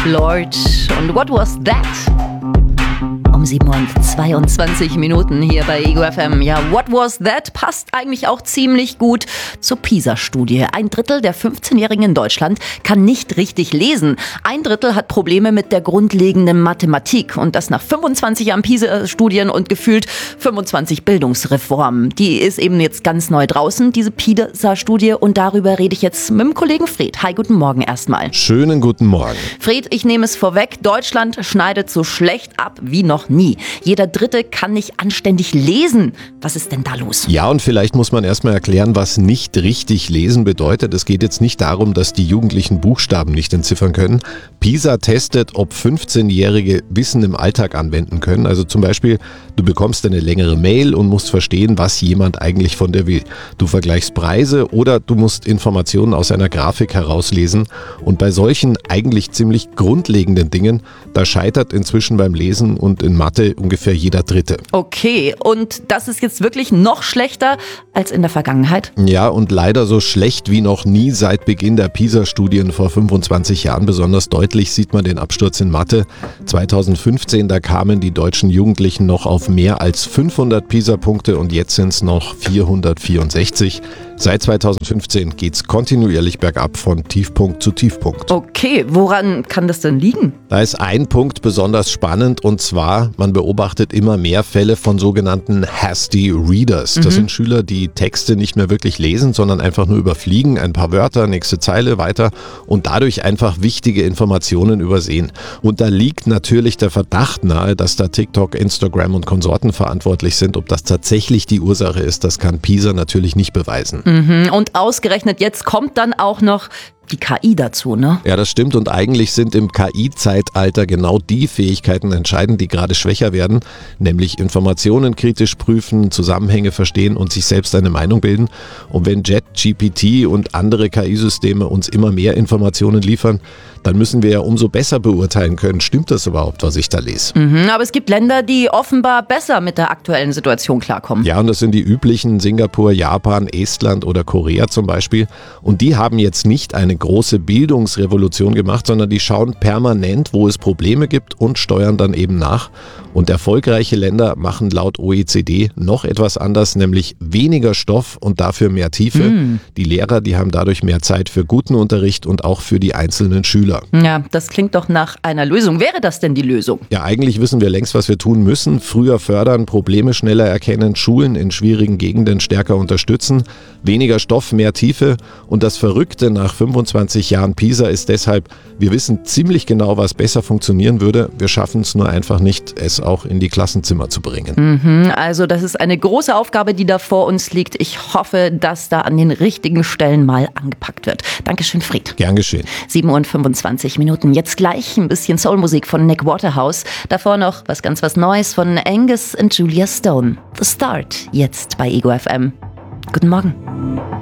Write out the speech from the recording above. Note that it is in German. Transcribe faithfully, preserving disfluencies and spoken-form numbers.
Lord und What Was That? Um sieben Uhr zweiundzwanzig Minuten hier bei Ego F M. Ja, What Was That passt eigentlich auch ziemlich gut zur PISA-Studie. Ein Drittel der fünfzehnjährigen in Deutschland kann nicht richtig lesen. Ein Drittel hat Probleme mit der grundlegenden Mathematik. Und das nach fünfundzwanzig Jahren PISA-Studien und gefühlt fünfundzwanzig Bildungsreformen. Die ist eben jetzt ganz neu draußen, diese PISA-Studie. Und darüber rede ich jetzt mit dem Kollegen Fred. Hi, guten Morgen erstmal. Schönen guten Morgen. Fred, ich nehme es vorweg. Deutschland schneidet so schlecht ab wie noch nie. Jeder Dritte kann nicht anständig lesen. Was ist denn da los? Ja, und vielleicht muss man erstmal erklären, was nicht richtig lesen bedeutet. Es geht jetzt nicht darum, dass die Jugendlichen Buchstaben nicht entziffern können. PISA testet, ob fünfzehnjährige Wissen im Alltag anwenden können. Also zum Beispiel, du bekommst eine längere Mail und musst verstehen, was jemand eigentlich von dir will. Du vergleichst Preise oder du musst Informationen aus einer Grafik herauslesen. Und bei solchen eigentlich ziemlich grundlegenden Dingen, da scheitert inzwischen beim Lesen und in Mathe ungefähr jeder Dritte. Okay, und das ist jetzt wirklich noch schlechter als in der Vergangenheit? Ja, und leider so schlecht wie noch nie seit Beginn der PISA-Studien vor fünfundzwanzig Jahren. Besonders deutlich sieht man den Absturz in Mathe. zweitausendfünfzehn, da kamen die deutschen Jugendlichen noch auf mehr als fünfhundert PISA-Punkte und jetzt sind es noch vierhundertvierundsechzig. Seit zweitausendfünfzehn geht es kontinuierlich bergab von Tiefpunkt zu Tiefpunkt. Okay, woran kann das denn liegen? Da ist ein Punkt besonders spannend und zwar, man beobachtet immer mehr Fälle von sogenannten Hasty Readers. Das mhm. sind Schüler, die Texte nicht mehr wirklich lesen, sondern einfach nur überfliegen, ein paar Wörter, nächste Zeile weiter und dadurch einfach wichtige Informationen übersehen. Und da liegt natürlich der Verdacht nahe, dass da TikTok, Instagram und Konsorten verantwortlich sind. Ob das tatsächlich die Ursache ist, das kann PISA natürlich nicht beweisen. Mhm. Und ausgerechnet jetzt kommt dann auch noch die K I dazu, ne? Ja, das stimmt. Und eigentlich sind im K I-Zeitalter genau die Fähigkeiten entscheidend, die gerade schwächer werden, nämlich Informationen kritisch prüfen, Zusammenhänge verstehen und sich selbst eine Meinung bilden. Und wenn ChatGPT und andere K I-Systeme uns immer mehr Informationen liefern, dann müssen wir ja umso besser beurteilen können, stimmt das überhaupt, was ich da lese. Mhm, aber es gibt Länder, die offenbar besser mit der aktuellen Situation klarkommen. Ja, und das sind die üblichen: Singapur, Japan, Estland oder Korea zum Beispiel. Und die haben jetzt nicht eine große Bildungsrevolution gemacht, sondern die schauen permanent, wo es Probleme gibt und steuern dann eben nach. Und erfolgreiche Länder machen laut O E C D noch etwas anders, nämlich weniger Stoff und dafür mehr Tiefe. Mm. Die Lehrer, die haben dadurch mehr Zeit für guten Unterricht und auch für die einzelnen Schüler. Ja, das klingt doch nach einer Lösung. Wäre das denn die Lösung? Ja, eigentlich wissen wir längst, was wir tun müssen. Früher fördern, Probleme schneller erkennen, Schulen in schwierigen Gegenden stärker unterstützen, weniger Stoff, mehr Tiefe. Und das Verrückte nach fünfundzwanzig Jahren PISA ist deshalb, wir wissen ziemlich genau, was besser funktionieren würde. Wir schaffen es nur einfach nicht, es auch in die Klassenzimmer zu bringen. Mhm, also das ist eine große Aufgabe, die da vor uns liegt. Ich hoffe, dass da an den richtigen Stellen mal angepackt wird. Dankeschön, Fred. Gern geschehen. sieben Uhr fünfundzwanzig Minuten. Jetzt gleich ein bisschen Soulmusik von Nick Waterhouse. Davor noch was ganz was Neues von Angus und Julia Stone. The Start, jetzt bei Ego F M. Guten Morgen.